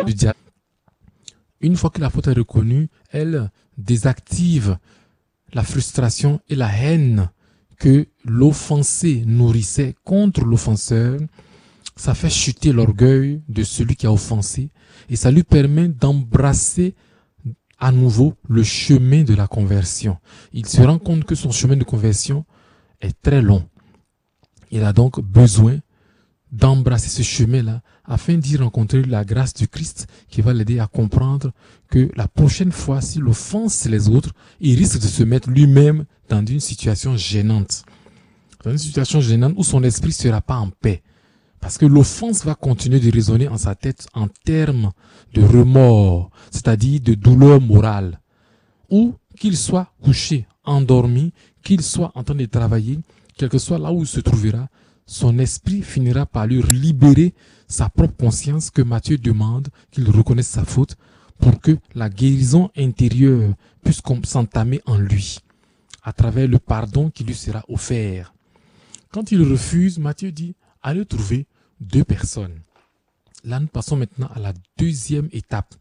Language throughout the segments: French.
du diable. Une fois que la faute est reconnue, elle désactive la frustration et la haine que l'offensé nourrissait contre l'offenseur. Ça fait chuter l'orgueil de celui qui a offensé et ça lui permet d'embrasser à nouveau le chemin de la conversion. Il se rend compte que son chemin de conversion est très long. Il a donc besoin d'embrasser ce chemin-là afin d'y rencontrer la grâce du Christ qui va l'aider à comprendre que la prochaine fois, s'il offense les autres, il risque de se mettre lui-même dans une situation gênante. Dans une situation gênante où son esprit ne sera pas en paix. Parce que l'offense va continuer de résonner en sa tête en termes de remords, c'est-à-dire de douleur morale. Ou qu'il soit couché, endormi, qu'il soit en train de travailler, quel que soit là où il se trouvera, son esprit finira par lui libérer sa propre conscience que Matthieu demande qu'il reconnaisse sa faute pour que la guérison intérieure puisse s'entamer en lui à travers le pardon qui lui sera offert. Quand il refuse, Matthieu dit « Allez trouver 2 personnes ». Là, nous passons maintenant à la deuxième étape.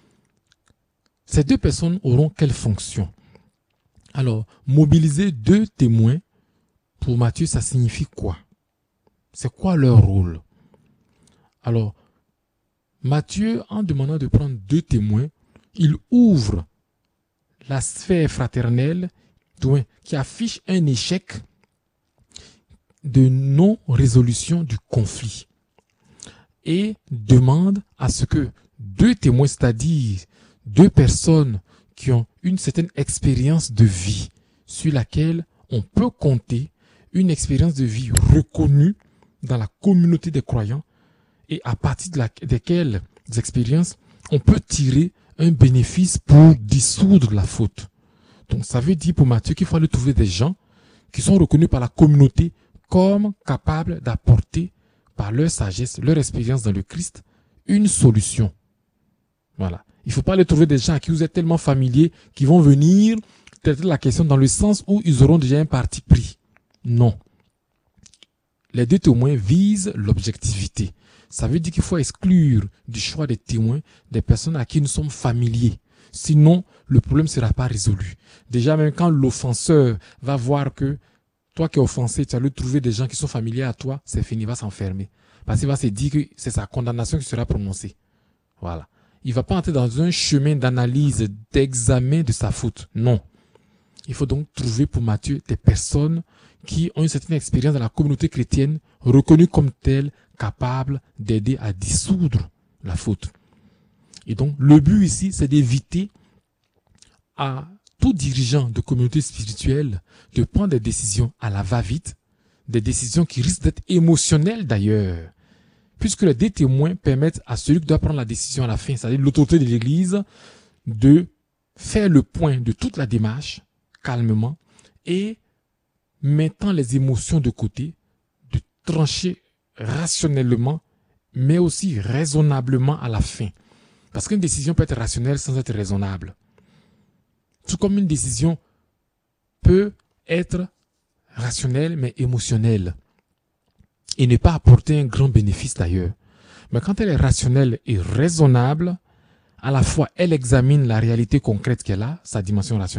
Ces 2 personnes auront quelle fonction? Alors, mobiliser 2 témoins, pour Matthieu, ça signifie quoi? C'est quoi leur rôle? Alors, Matthieu, en demandant de prendre 2 témoins, il ouvre la sphère fraternelle qui affiche un échec de non-résolution du conflit et demande à ce que 2 témoins, c'est-à-dire 2 personnes qui ont une certaine expérience de vie sur laquelle on peut compter, une expérience de vie reconnue dans la communauté des croyants et à partir desquelles expériences on peut tirer un bénéfice pour dissoudre la faute. Donc ça veut dire pour Matthieu qu'il faut aller trouver des gens qui sont reconnus par la communauté comme capables d'apporter par leur sagesse, leur expérience dans le Christ, une solution. Voilà. Il ne faut pas aller trouver des gens à qui vous êtes tellement familiers qui vont venir traiter la question dans le sens où ils auront déjà un parti pris. Non. Les 2 témoins visent l'objectivité. Ça veut dire qu'il faut exclure du choix des témoins des personnes à qui nous sommes familiers. Sinon, le problème ne sera pas résolu. Déjà, même quand l'offenseur va voir que toi qui es offensé, tu as lui trouver des gens qui sont familiers à toi, c'est fini, il va s'enfermer. Parce qu'il va se dire que c'est sa condamnation qui sera prononcée. Voilà. Il ne va pas entrer dans un chemin d'analyse, d'examen de sa faute. Non. Il faut donc trouver pour Matthieu des personnes qui ont une certaine expérience dans la communauté chrétienne, reconnues comme telles, capables d'aider à dissoudre la faute. Et donc, le but ici, c'est d'éviter à tout dirigeant de communauté spirituelle de prendre des décisions à la va-vite, des décisions qui risquent d'être émotionnelles d'ailleurs, puisque les 2 témoins permettent à celui qui doit prendre la décision à la fin, c'est-à-dire l'autorité de l'Église, de faire le point de toute la démarche, calmement, et mettant les émotions de côté, de trancher rationnellement, mais aussi raisonnablement à la fin. Parce qu'une décision peut être rationnelle sans être raisonnable. Tout comme une décision peut être rationnelle mais émotionnelle et ne pas apporter un grand bénéfice d'ailleurs. Mais quand elle est rationnelle et raisonnable, à la fois elle examine la réalité concrète qu'elle a, sa dimension rationnelle,